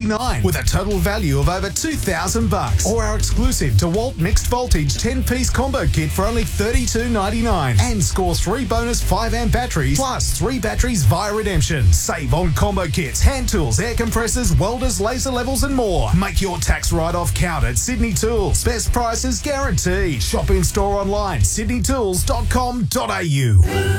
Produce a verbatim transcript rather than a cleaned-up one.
ninety-nine with a total value of over two thousand bucks. Or our exclusive DeWalt mixed voltage ten-piece combo kit for only thirty-two ninety-nine. And score three bonus five amp batteries plus three batteries via redemption. Save on combo kits, hand tools, air compressors, welders, laser levels and more. Make your tax write-off count at Sydney Tools. Best prices guaranteed. Shop in store online, sydney tools dot com dot a u.